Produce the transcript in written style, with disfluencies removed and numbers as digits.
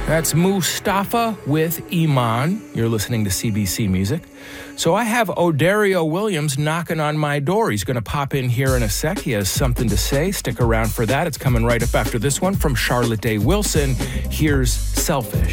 That's Mustafa with Iman. You're listening to CBC Music. So I have Odario Williams knocking on my door. He's going to pop in here in a sec. He has something to say. Stick around for that. It's coming right up after this one from Charlotte Day Wilson. Here's Selfish.